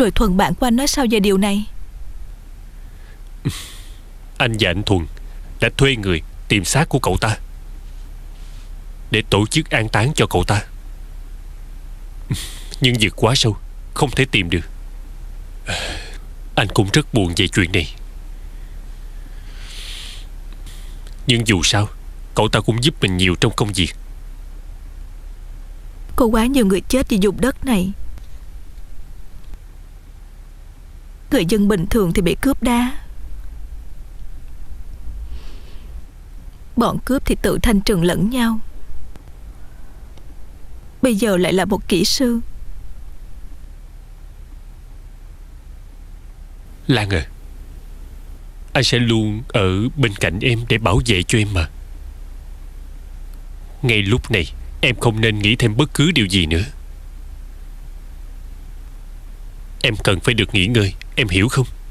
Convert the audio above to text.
Rồi Thuần bạn của anh nói sao về điều này? Anh và anh Thuần đã thuê người tìm xác của cậu ta để tổ chức an táng cho cậu ta. Nhưng vực quá sâu, không thể tìm được. Anh cũng rất buồn về chuyện này. Nhưng dù sao, cậu ta cũng giúp mình nhiều trong công việc. Có quá nhiều người chết vì vùng đất này. Người dân bình thường thì bị cướp đá, bọn cướp thì tự thanh trừng lẫn nhau. Bây giờ lại là một kỹ sư. Lan à, anh sẽ luôn ở bên cạnh em để bảo vệ cho em mà. Ngay lúc này em không nên nghĩ thêm bất cứ điều gì nữa. Em cần phải được nghỉ ngơi, em hiểu không?